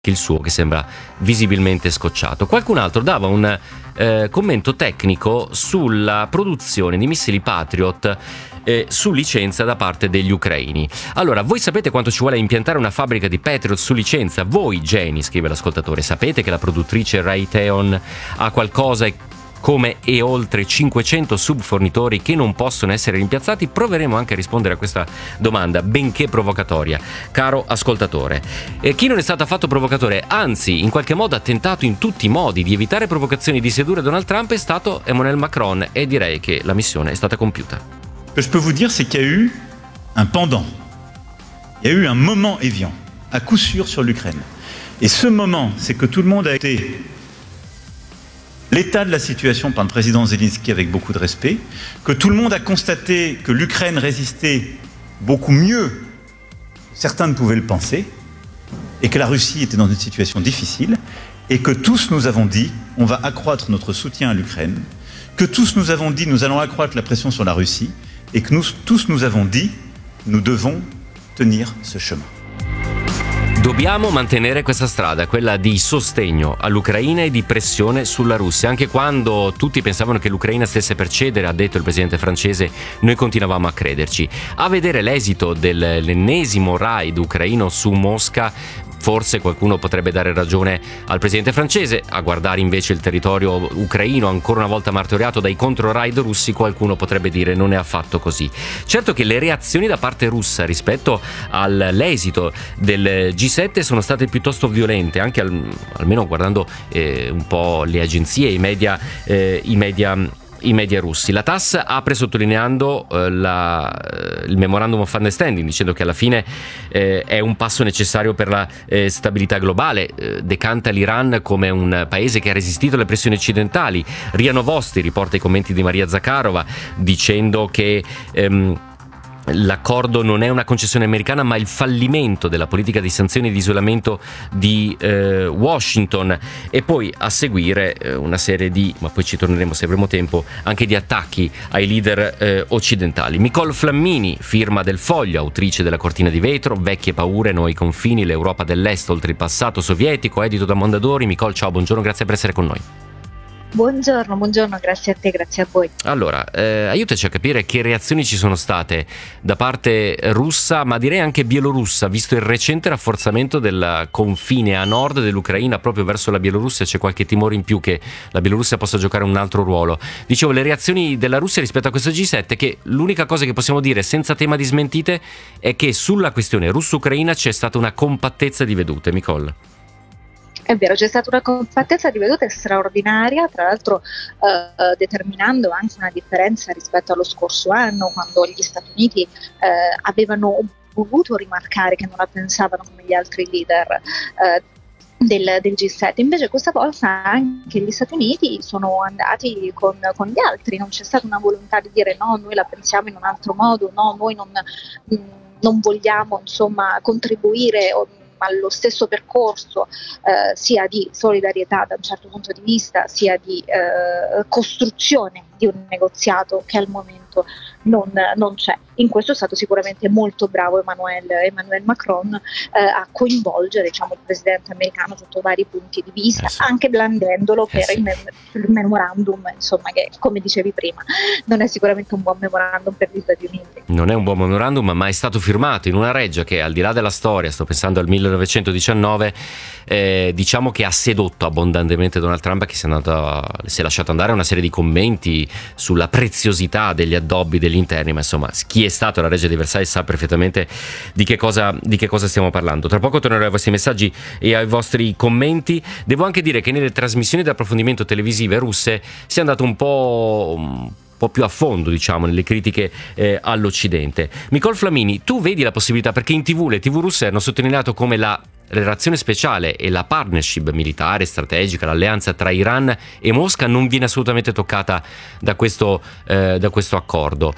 il suo che sembra visibilmente scocciato. Qualcun altro dava un commento tecnico sulla produzione di missili Patriot su licenza da parte degli ucraini. Allora, voi sapete quanto ci vuole impiantare una fabbrica di Patriot su licenza? Voi, geni, scrive l'ascoltatore, sapete che la produttrice Raytheon ha qualcosa come e oltre 500 subfornitori che non possono essere rimpiazzati? Proveremo anche a rispondere a questa domanda, benché provocatoria, caro ascoltatore. Chi non è stato affatto provocatore, anzi in qualche modo ha tentato in tutti i modi di evitare provocazioni di sedurre Donald Trump, è stato Emmanuel Macron, e direi che la missione è stata compiuta. Ce que je peux vous dire, c'est qu'il y a eu un pendant, il y a eu un moment évian, à coup sûr sur l'Ukraine. Et ce moment, c'est que tout le monde a été l'état de la situation par le président Zelensky avec beaucoup de respect, que tout le monde a constaté que l'Ukraine résistait beaucoup mieux que certains ne pouvaient le penser, et que la Russie était dans une situation difficile, et que tous nous avons dit, on va accroître notre soutien à l'Ukraine, que tous nous avons dit, nous allons accroître la pression sur la Russie, et que tous nous avons dit, nous devons tenir ce chemin. Dobbiamo mantenere questa strada, quella di sostegno all'Ucraina e di pressione sulla Russia. Anche quando tutti pensavano che l'Ucraina stesse per cedere, ha detto il presidente francese, noi continuavamo a crederci. A vedere l'esito dell'ennesimo raid ucraino su Mosca, forse qualcuno potrebbe dare ragione al presidente francese. A guardare invece il territorio ucraino, ancora una volta martoriato dai contro-raid russi, qualcuno potrebbe dire non è affatto così. Certo che le reazioni da parte russa rispetto all'esito del G7 sono state piuttosto violente, anche almeno guardando un po' le agenzie, i media russi. La TASS apre sottolineando il Memorandum of Understanding, dicendo che alla fine è un passo necessario per la stabilità globale, decanta l'Iran come un paese che ha resistito alle pressioni occidentali. Ria Novosti riporta i commenti di Maria Zakharova dicendo che l'accordo non è una concessione americana ma il fallimento della politica di sanzioni e di isolamento di Washington, e poi a seguire una serie di, ma poi ci torneremo se avremo tempo, anche di attacchi ai leader occidentali. Nicole Flammini, firma del Foglio, autrice della Cortina di vetro, Vecchie paure, nuovi confini, l'Europa dell'Est oltre il passato sovietico, edito da Mondadori. Nicole, ciao, buongiorno, grazie per essere con noi. Buongiorno, grazie a te, grazie a voi. Allora, aiutaci a capire che reazioni ci sono state da parte russa, ma direi anche bielorussa, visto il recente rafforzamento del confine a nord dell'Ucraina proprio verso la Bielorussia. C'è qualche timore in più che la Bielorussia possa giocare un altro ruolo. Dicevo, le reazioni della Russia rispetto a questo G7, che l'unica cosa che possiamo dire senza tema di smentite è che sulla questione russo-ucraina c'è stata una compattezza di vedute. Nicole. È vero, c'è stata una compattezza di vedute straordinaria, tra l'altro determinando anche una differenza rispetto allo scorso anno, quando gli Stati Uniti avevano voluto rimarcare che non la pensavano come gli altri leader del G7. Invece questa volta anche gli Stati Uniti sono andati con gli altri, non c'è stata una volontà di dire no, noi la pensiamo in un altro modo, no, noi non vogliamo insomma contribuire allo stesso percorso sia di solidarietà da un certo punto di vista, sia di costruzione di un negoziato che al momento non c'è. In questo è stato sicuramente molto bravo Emmanuel Macron a coinvolgere il presidente americano sotto vari punti di vista, anche blandendolo per il memorandum, insomma, che come dicevi prima non è sicuramente un buon memorandum per gli Stati Uniti. Non è un buon memorandum, ma è stato firmato in una reggia che, al di là della storia, sto pensando al 1919, diciamo che ha sedotto abbondantemente Donald Trump, che si è lasciato andare a una serie di commenti sulla preziosità degli addobbi degli interni, ma insomma chi è stato alla Reggia di Versailles sa perfettamente di che cosa stiamo parlando. Tra poco tornerò ai vostri messaggi e ai vostri commenti. Devo anche dire che nelle trasmissioni di approfondimento televisive russe si è andato un po' più a fondo, diciamo, nelle critiche all'Occidente. Nicole Flammini, tu vedi la possibilità, perché in TV le TV russe hanno sottolineato come la relazione speciale e la partnership militare strategica, l'alleanza tra Iran e Mosca non viene assolutamente toccata da questo accordo.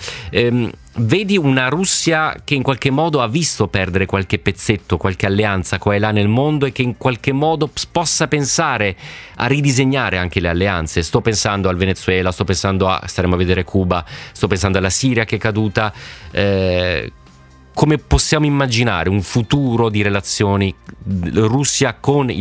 Vedi una Russia che in qualche modo ha visto perdere qualche pezzetto, qualche alleanza qua e là nel mondo, e che in qualche modo possa pensare a ridisegnare anche le alleanze? Sto pensando al Venezuela, sto pensando staremo a vedere Cuba, sto pensando alla Siria che è caduta. come possiamo immaginare un futuro di relazioni Russia con